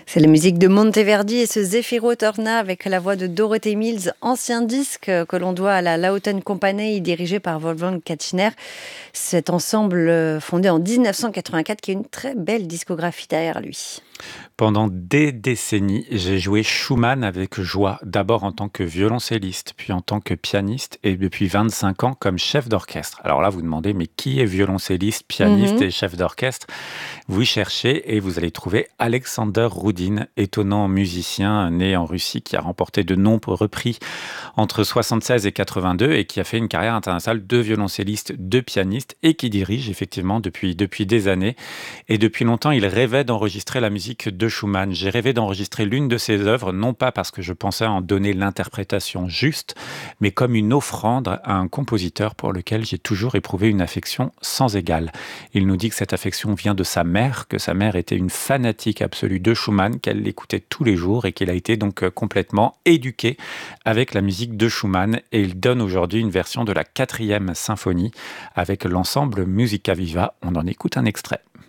C'est la musique de Monteverdi et ce Zefiro Torna avec la voix de Dorothée Mills, ancien disque que l'on doit à la Lauten Company dirigée par Wolfgang Katchner. Cet ensemble fondé en 1984 qui a une très belle discographie derrière lui. Pendant des décennies, j'ai joué Schumann avec joie, d'abord en tant que violoncelliste, puis en tant que pianiste, et depuis 25 ans comme chef d'orchestre. Alors là, vous demandez, mais qui est violoncelliste, pianiste et chef d'orchestre? Vous cherchez et vous allez trouver Alexander Roudin, étonnant musicien né en Russie qui a remporté de nombreux prix entre 76 et 82 et qui a fait une carrière internationale de violoncelliste, de pianiste et qui dirige effectivement depuis des années. Et depuis longtemps, il rêvait d'enregistrer la musique de Schumann. J'ai rêvé d'enregistrer l'une de ses œuvres, non pas parce que je pensais en donner l'interprétation juste, mais comme une offrande à un compositeur pour lequel j'ai toujours éprouvé une affection sans égale. Il nous dit que cette affection vient de sa mère, que sa mère était une fanatique absolue de Schumann, qu'elle l'écoutait tous les jours et qu'il a été donc complètement éduqué avec la musique de Schumann. Et il donne aujourd'hui une version de la 4e symphonie avec l'ensemble Musica Viva. On en écoute un extrait.